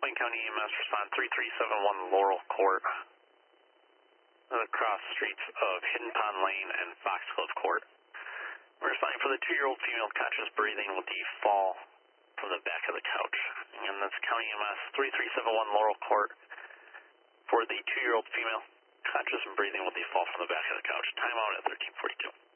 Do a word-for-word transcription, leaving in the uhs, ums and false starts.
Wayne County E M S respond three three seven one Laurel Court. Across streets of Hidden Pond Lane and Foxglove Court. We're responding for the two-year-old female conscious breathing with the fall from the back of the couch. And that's County E M S three three seven one Laurel Court for the two-year-old female conscious and breathing with the fall from the back of the couch. Timeout at thirteen forty-two.